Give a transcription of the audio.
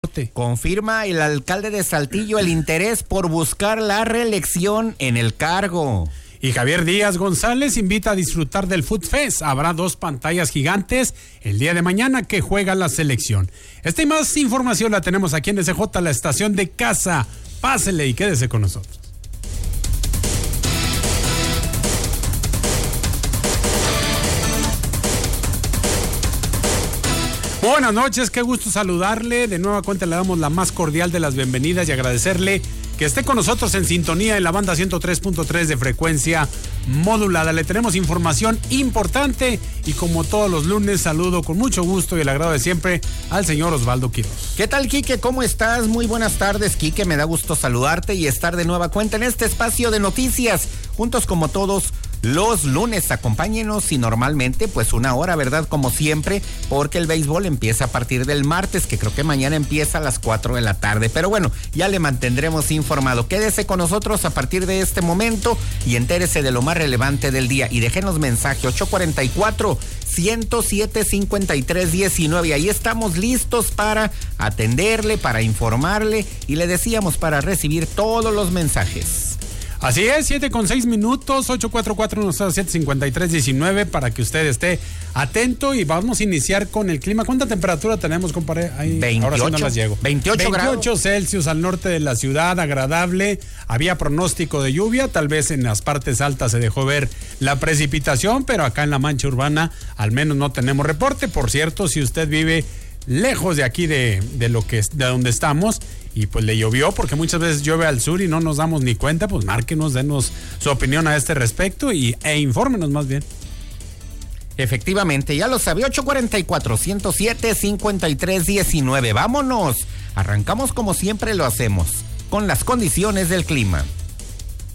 Confirma el alcalde de Saltillo el interés por buscar la reelección en el cargo. Y Javier Díaz González invita a disfrutar del Food Fest. Habrá 2 pantallas gigantes el día de mañana que juega la selección. Esta y más información la tenemos aquí en SJ, la estación de casa. Pásele y quédese con nosotros. Buenas noches, qué gusto saludarle. De nueva cuenta le damos la más cordial de las bienvenidas y agradecerle que esté con nosotros en sintonía en la banda 103.3 de frecuencia modulada. Le tenemos información importante y como todos los lunes saludo con mucho gusto y el agrado de siempre al señor Osvaldo Quiroz. ¿Qué tal, Quique? ¿Cómo estás? Muy buenas tardes, Quique. Me da gusto saludarte y estar de nueva cuenta en este espacio de noticias. Juntos como todos los lunes, acompáñenos y normalmente pues una hora, ¿verdad? Como siempre, porque el béisbol empieza a partir del martes, que creo que mañana empieza a las 4 de la tarde. Pero bueno, ya le mantendremos informado. Quédese con nosotros a partir de este momento y entérese de lo más relevante del día. Y déjenos mensaje 844-107-5319. Y ahí estamos listos para atenderle, para informarle y le decíamos para recibir todos los mensajes. Así es, 7:06, 844-107-5319 para que usted esté atento y vamos a iniciar con el clima. ¿Cuánta temperatura tenemos, compadre? Ahí, 28, ahora sí no las llego. 28 grados. 28 Celsius al norte de la ciudad, agradable. Había pronóstico de lluvia, tal vez en las partes altas se dejó ver la precipitación, pero acá en la mancha urbana al menos no tenemos reporte. Por cierto, si usted vive lejos de aquí de donde estamos y pues le llovió, porque muchas veces llueve al sur y no nos damos ni cuenta, pues márquenos, denos su opinión a este respecto e infórmenos más bien. Efectivamente, ya lo sabe, 844-107-5319. Vámonos, arrancamos como siempre lo hacemos, con las condiciones del clima.